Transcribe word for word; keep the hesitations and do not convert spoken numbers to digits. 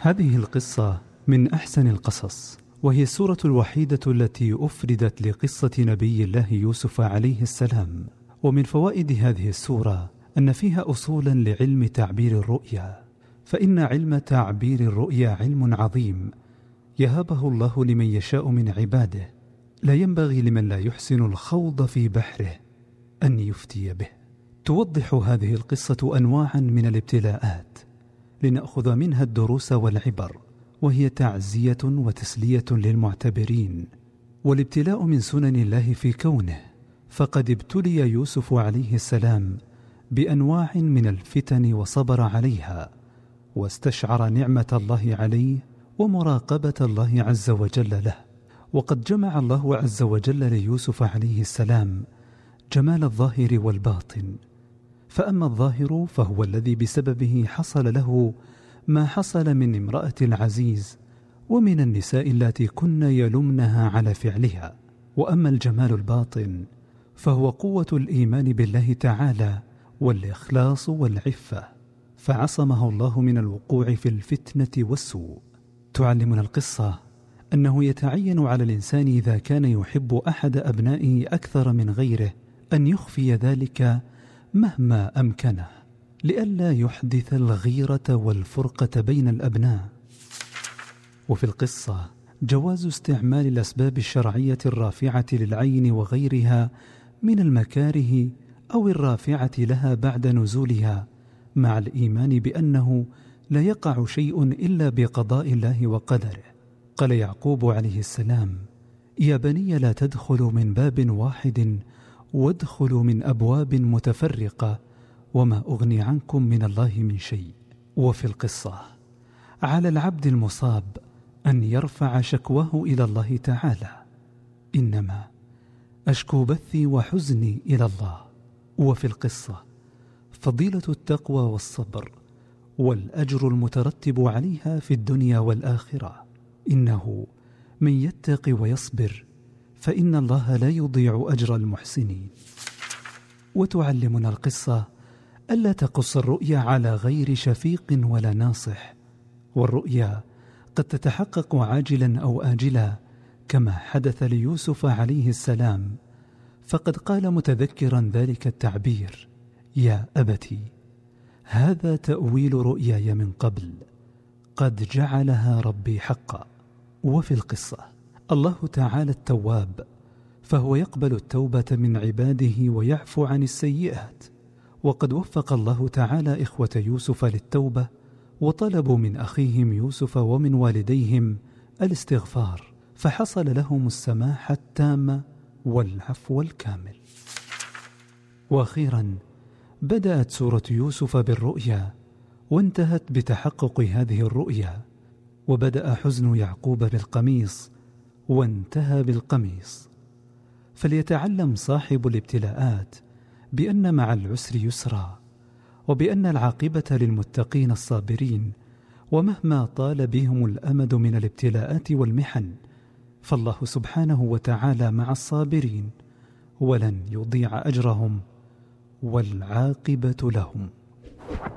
هذه القصة من أحسن القصص، وهي السورة الوحيدة التي أفردت لقصة نبي الله يوسف عليه السلام. ومن فوائد هذه السورة أن فيها أصولا لعلم تعبير الرؤيا، فإن علم تعبير الرؤيا علم عظيم يهبه الله لمن يشاء من عباده، لا ينبغي لمن لا يحسن الخوض في بحره أن يفتي به. توضح هذه القصة أنواعا من الابتلاءات لنأخذ منها الدروس والعبر، وهي تعزية وتسلية للمعتبرين. والابتلاء من سنن الله في كونه، فقد ابتلي يوسف عليه السلام بأنواع من الفتن وصبر عليها، واستشعر نعمة الله عليه ومراقبة الله عز وجل له. وقد جمع الله عز وجل ليوسف عليه السلام جمال الظاهر والباطن، فأما الظاهر فهو الذي بسببه حصل له ما حصل من امرأة العزيز ومن النساء التي كن يلمنها على فعلها. وأما الجمال الباطن فهو قوة الإيمان بالله تعالى والإخلاص والعفة، فعصمه الله من الوقوع في الفتنة والسوء. تعلمنا القصة أنه يتعين على الإنسان إذا كان يحب أحد أبنائه أكثر من غيره أن يخفي ذلك مهما أمكنه، لئلا يحدث الغيرة والفرقة بين الأبناء. وفي القصة جواز استعمال الأسباب الشرعية الرافعة للعين وغيرها من المكاره أو الرافعة لها بعد نزولها، مع الإيمان بأنه لا يقع شيء إلا بقضاء الله وقدره. قال يعقوب عليه السلام: يا بني لا تدخلوا من باب واحد وادخلوا من أبواب متفرقة وما أغني عنكم من الله من شيء. وفي القصة على العبد المصاب أن يرفع شكواه إلى الله تعالى: إنما أشكو بثي وحزني إلى الله. وفي القصة فضيلة التقوى والصبر والأجر المترتب عليها في الدنيا والآخرة. إنه من يتق ويصبر فإن الله لا يضيع أجر المحسنين. وتعلمنا القصة ألا تقص الرؤيا على غير شفيق ولا ناصح، والرؤيا قد تتحقق عاجلا أو آجلا كما حدث ليوسف عليه السلام، فقد قال متذكرا ذلك التعبير: يا أبتي هذا تأويل رؤياي من قبل قد جعلها ربي حقا. وفي القصة الله تعالى التواب، فهو يقبل التوبة من عباده ويعفو عن السيئات. وقد وفق الله تعالى إخوة يوسف للتوبة، وطلبوا من أخيهم يوسف ومن والديهم الاستغفار، فحصل لهم السماح التامة والعفو الكامل. وأخيرا بدأت سورة يوسف بالرؤيا، وانتهت بتحقق هذه الرؤيا، وبدأ حزن يعقوب بالقميص وانتهى بالقميص. فليتعلم صاحب الابتلاءات بأن مع العسر يسرا، وبأن العاقبة للمتقين الصابرين، ومهما طال بهم الأمد من الابتلاءات والمحن فالله سبحانه وتعالى مع الصابرين ولن يضيع أجرهم، والعاقبة لهم.